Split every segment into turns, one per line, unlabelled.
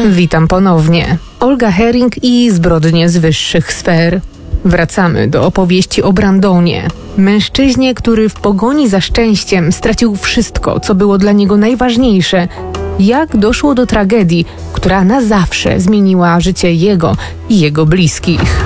Witam ponownie. Olga Herring i zbrodnie z wyższych sfer. Wracamy do opowieści o Brandonie. Mężczyźnie, który w pogoni za szczęściem stracił wszystko, co było dla niego najważniejsze. Jak doszło do tragedii, która na zawsze zmieniła życie jego i jego bliskich.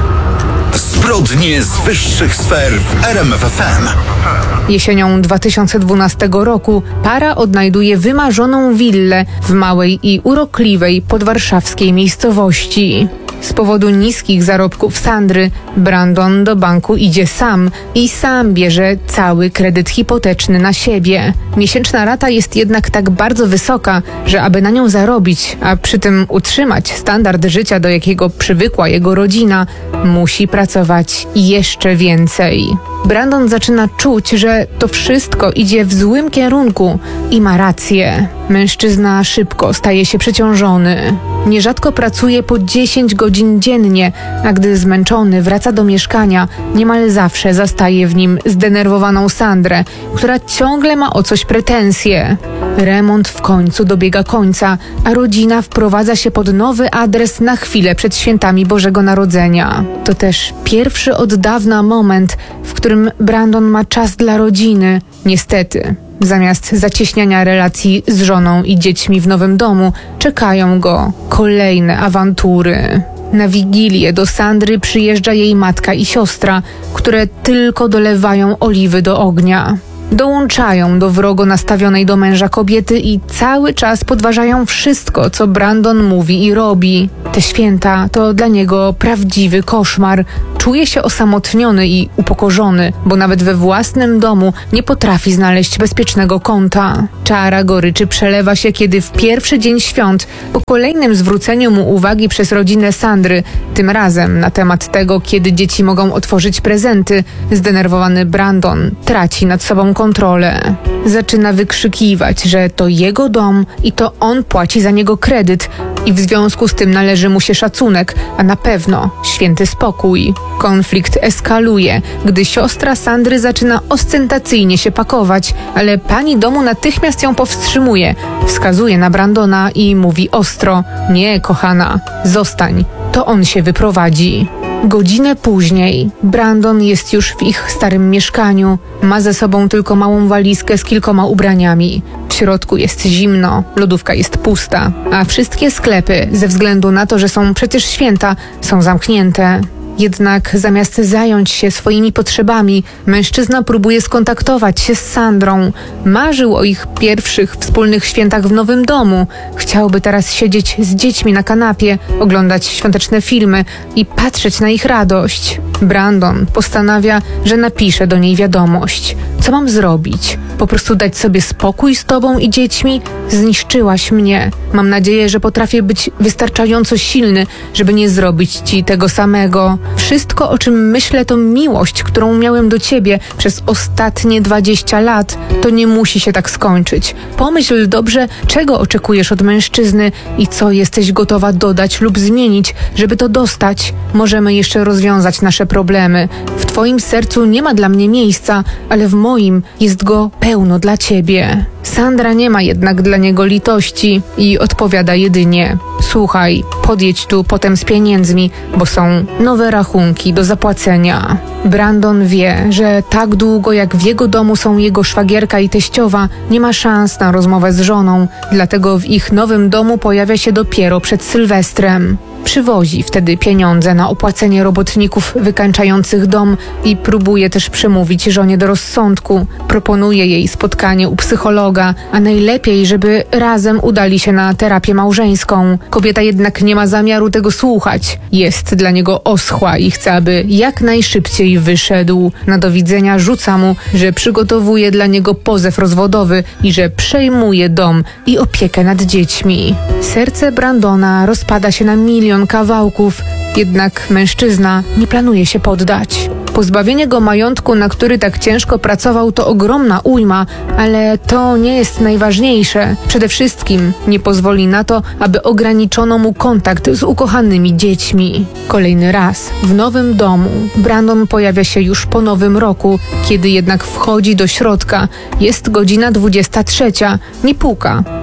Zbrodnie z wyższych sfer w RMF FM.
Jesienią 2012 roku para odnajduje wymarzoną willę w małej i urokliwej podwarszawskiej miejscowości. Z powodu niskich zarobków Sandry, Brandon do banku idzie sam i sam bierze cały kredyt hipoteczny na siebie. Miesięczna rata jest jednak tak bardzo wysoka, że aby na nią zarobić, a przy tym utrzymać standard życia, do jakiego przywykła jego rodzina, musi pracować jeszcze więcej. Brandon zaczyna czuć, że to wszystko idzie w złym kierunku i ma rację. Mężczyzna szybko staje się przeciążony. Nierzadko pracuje po 10 godzin dziennie, a gdy zmęczony wraca do mieszkania, niemal zawsze zastaje w nim zdenerwowaną Sandrę, która ciągle ma o coś pretensje. Remont w końcu dobiega końca, a rodzina wprowadza się pod nowy adres na chwilę przed świętami Bożego Narodzenia. To też pierwszy od dawna moment, w którym Brandon ma czas dla rodziny. Niestety, zamiast zacieśniania relacji z żoną i dziećmi w nowym domu, czekają go kolejne awantury. Na Wigilię do Sandry przyjeżdża jej matka i siostra, które tylko dolewają oliwy do ognia. Dołączają do wrogo nastawionej do męża kobiety i cały czas podważają wszystko, co Brandon mówi i robi. Te święta to dla niego prawdziwy koszmar. Czuje się osamotniony i upokorzony, bo nawet we własnym domu nie potrafi znaleźć bezpiecznego kąta. Czara goryczy przelewa się, kiedy w pierwszy dzień świąt, po kolejnym zwróceniu mu uwagi przez rodzinę Sandry, tym razem na temat tego, kiedy dzieci mogą otworzyć prezenty, zdenerwowany Brandon traci nad sobą kontrolę. Zaczyna wykrzykiwać, że to jego dom i to on płaci za niego kredyt i w związku z tym należy mu się szacunek, a na pewno święty spokój. Konflikt eskaluje, gdy siostra Sandry zaczyna ostentacyjnie się pakować, ale pani domu natychmiast ją powstrzymuje. Wskazuje na Brandona i mówi ostro: nie, kochana, zostań, to on się wyprowadzi. Godzinę później Brandon jest już w ich starym mieszkaniu. Ma ze sobą tylko małą walizkę z kilkoma ubraniami. W środku jest zimno, lodówka jest pusta, a wszystkie sklepy, ze względu na to, że są przecież święta, są zamknięte. Jednak zamiast zająć się swoimi potrzebami, mężczyzna próbuje skontaktować się z Sandrą. Marzył o ich pierwszych wspólnych świętach w nowym domu. Chciałby teraz siedzieć z dziećmi na kanapie, oglądać świąteczne filmy i patrzeć na ich radość. Brandon postanawia, że napisze do niej wiadomość. Co mam zrobić? Po prostu dać sobie spokój z tobą i dziećmi? Zniszczyłaś mnie. Mam nadzieję, że potrafię być wystarczająco silny, żeby nie zrobić ci tego samego. Wszystko, o czym myślę, to miłość, którą miałem do ciebie przez ostatnie 20 lat. To nie musi się tak skończyć. Pomyśl dobrze, czego oczekujesz od mężczyzny i co jesteś gotowa dodać lub zmienić, żeby to dostać. Możemy jeszcze rozwiązać nasze problemy. W twoim sercu nie ma dla mnie miejsca, ale w moim jest go pełno dla ciebie. Sandra nie ma jednak dla niego litości i odpowiada jedynie: słuchaj, podjedź tu potem z pieniędzmi, bo są nowe rachunki do zapłacenia. Brandon wie, że tak długo jak w jego domu są jego szwagierka i teściowa, nie ma szans na rozmowę z żoną, dlatego w ich nowym domu pojawia się dopiero przed Sylwestrem. Przywozi wtedy pieniądze na opłacenie robotników wykańczających dom i próbuje też przemówić żonie do rozsądku. Proponuje jej spotkanie u psychologa, a najlepiej, żeby razem udali się na terapię małżeńską. Kobieta jednak nie ma zamiaru tego słuchać. Jest dla niego oschła i chce, aby jak najszybciej wyszedł. Na do widzenia rzuca mu, że przygotowuje dla niego pozew rozwodowy i że przejmuje dom i opiekę nad dziećmi. Serce Brandona rozpada się na milion kawałków, jednak mężczyzna nie planuje się poddać. Pozbawienie go majątku, na który tak ciężko pracował, to ogromna ujma, ale to nie jest najważniejsze. Przede wszystkim nie pozwoli na to, aby ograniczono mu kontakt z ukochanymi dziećmi. Kolejny raz w nowym domu Brandon pojawia się już po nowym roku, kiedy jednak wchodzi do środka. Jest godzina 23. Nie puka.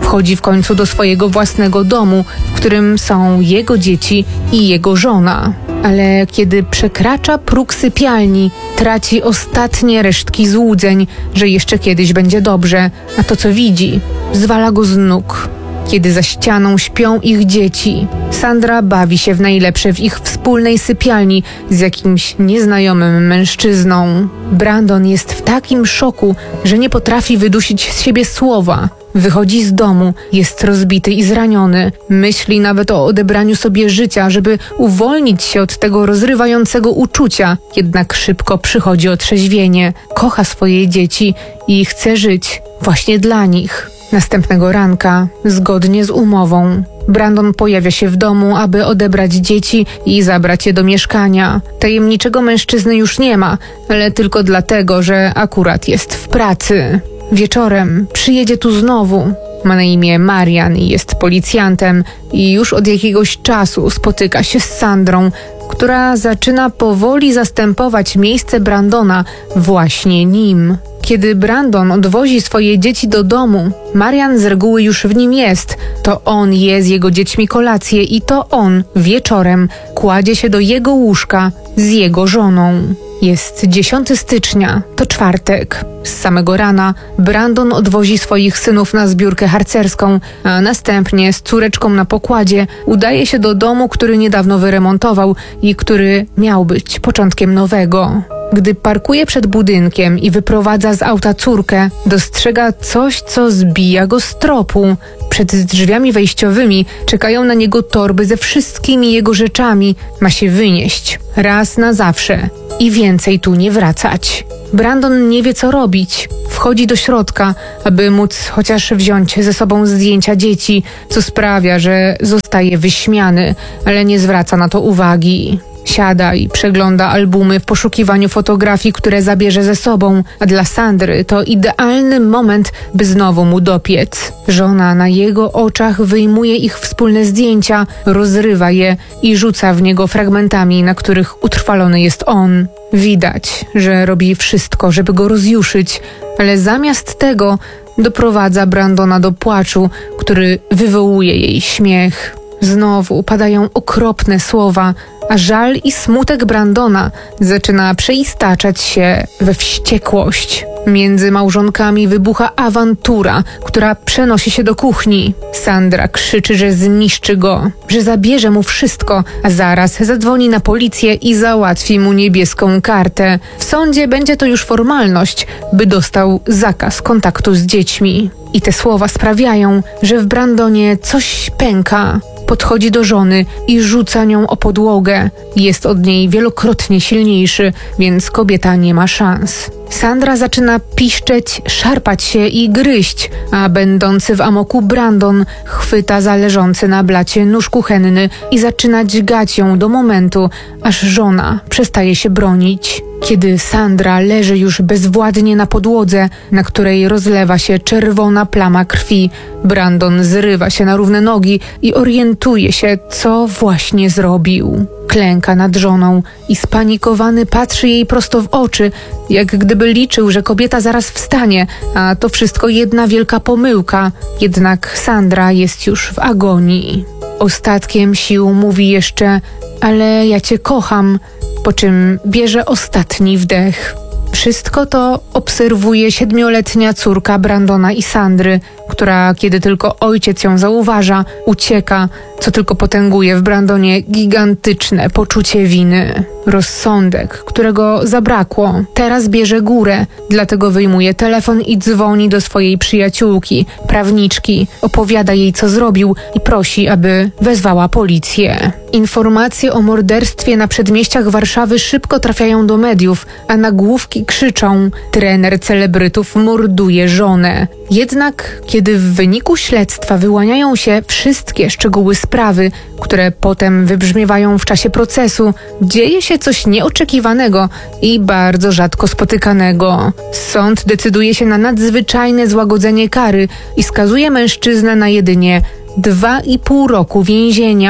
Wchodzi w końcu do swojego własnego domu, w którym są jego dzieci i jego żona. Ale kiedy przekracza próg sypialni, traci ostatnie resztki złudzeń, że jeszcze kiedyś będzie dobrze, a to, co widzi, zwala go z nóg. Kiedy za ścianą śpią ich dzieci, Sandra bawi się w najlepsze w ich wspólnej sypialni z jakimś nieznajomym mężczyzną. Brandon jest w takim szoku, że nie potrafi wydusić z siebie słowa. Wychodzi z domu, jest rozbity i zraniony. Myśli nawet o odebraniu sobie życia, żeby uwolnić się od tego rozrywającego uczucia. Jednak szybko przychodzi otrzeźwienie. Kocha swoje dzieci i chce żyć właśnie dla nich. Następnego ranka, zgodnie z umową, Brandon pojawia się w domu, aby odebrać dzieci i zabrać je do mieszkania. Tajemniczego mężczyzny już nie ma, ale tylko dlatego, że akurat jest w pracy. Wieczorem przyjedzie tu znowu. Ma na imię Marian i jest policjantem i już od jakiegoś czasu spotyka się z Sandrą, która zaczyna powoli zastępować miejsce Brandona właśnie nim. Kiedy Brandon odwozi swoje dzieci do domu, Marian z reguły już w nim jest. To on je z jego dziećmi kolację i to on wieczorem kładzie się do jego łóżka z jego żoną. Jest 10 stycznia, to czwartek. Z samego rana Brandon odwozi swoich synów na zbiórkę harcerską, a następnie z córeczką na pokładzie udaje się do domu, który niedawno wyremontował i który miał być początkiem nowego. Gdy parkuje przed budynkiem i wyprowadza z auta córkę, dostrzega coś, co zbija go z tropu. Przed drzwiami wejściowymi czekają na niego torby ze wszystkimi jego rzeczami. Ma się wynieść raz na zawsze i więcej tu nie wracać. Brandon nie wie, co robić. Wchodzi do środka, aby móc chociaż wziąć ze sobą zdjęcia dzieci, co sprawia, że zostaje wyśmiany, ale nie zwraca na to uwagi. Siada i przegląda albumy w poszukiwaniu fotografii, które zabierze ze sobą, a dla Sandry to idealny moment, by znowu mu dopiec. Żona na jego oczach wyjmuje ich wspólne zdjęcia, rozrywa je i rzuca w niego fragmentami, na których utrwalony jest on. Widać, że robi wszystko, żeby go rozjuszyć, ale zamiast tego doprowadza Brandona do płaczu, który wywołuje jej śmiech. Znowu padają okropne słowa, a żal i smutek Brandona zaczyna przeistaczać się we wściekłość. Między małżonkami wybucha awantura, która przenosi się do kuchni. Sandra krzyczy, że zniszczy go, że zabierze mu wszystko, a zaraz zadzwoni na policję i załatwi mu niebieską kartę. W sądzie będzie to już formalność, by dostał zakaz kontaktu z dziećmi. I te słowa sprawiają, że w Brandonie coś pęka. Podchodzi do żony i rzuca nią o podłogę. Jest od niej wielokrotnie silniejszy, więc kobieta nie ma szans. Sandra zaczyna piszczeć, szarpać się i gryźć, a będący w amoku Brandon chwyta za leżący na blacie nóż kuchenny i zaczyna dźgać ją do momentu, aż żona przestaje się bronić. Kiedy Sandra leży już bezwładnie na podłodze, na której rozlewa się czerwona plama krwi, Brandon zrywa się na równe nogi i orientuje się, co właśnie zrobił. Klęka nad żoną i spanikowany patrzy jej prosto w oczy, jak gdyby liczył, że kobieta zaraz wstanie, a to wszystko jedna wielka pomyłka. Jednak Sandra jest już w agonii. Ostatkiem sił mówi jeszcze: ale ja cię kocham, po czym bierze ostatni wdech. Wszystko to obserwuje 7-letnia córka Brandona i Sandry, która, kiedy tylko ojciec ją zauważa, ucieka, co tylko potęguje w Brandonie gigantyczne poczucie winy. Rozsądek, którego zabrakło, teraz bierze górę, dlatego wyjmuje telefon i dzwoni do swojej przyjaciółki, prawniczki, opowiada jej, co zrobił i prosi, aby wezwała policję. Informacje o morderstwie na przedmieściach Warszawy szybko trafiają do mediów, a nagłówki krzyczą: trener celebrytów morduje żonę. Jednak kiedy w wyniku śledztwa wyłaniają się wszystkie szczegóły sprawy, które potem wybrzmiewają w czasie procesu, dzieje się coś nieoczekiwanego i bardzo rzadko spotykanego. Sąd decyduje się na nadzwyczajne złagodzenie kary i skazuje mężczyznę na jedynie 2,5 roku więzienia.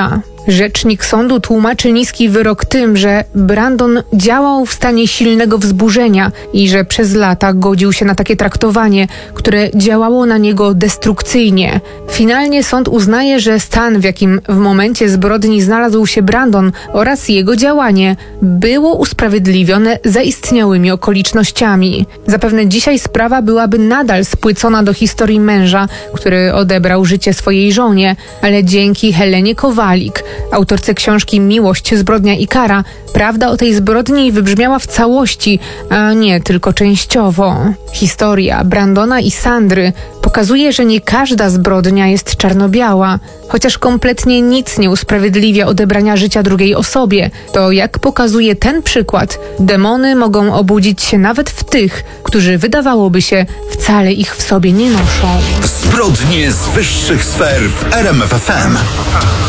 Rzecznik sądu tłumaczy niski wyrok tym, że Brandon działał w stanie silnego wzburzenia i że przez lata godził się na takie traktowanie, które działało na niego destrukcyjnie. Finalnie sąd uznaje, że stan, w jakim w momencie zbrodni znalazł się Brandon oraz jego działanie, było usprawiedliwione zaistniałymi okolicznościami. Zapewne dzisiaj sprawa byłaby nadal spłycona do historii męża, który odebrał życie swojej żonie, ale dzięki Helenie Kowalik, autorce książki Miłość, zbrodnia i kara, prawda o tej zbrodni wybrzmiała w całości, a nie tylko częściowo. Historia Brandona i Sandry pokazuje, że nie każda zbrodnia jest czarno-biała. Chociaż kompletnie nic nie usprawiedliwia odebrania życia drugiej osobie, to jak pokazuje ten przykład, demony mogą obudzić się nawet w tych, którzy wydawałoby się wcale ich w sobie nie noszą.
Zbrodnie z wyższych sfer w RMF FM.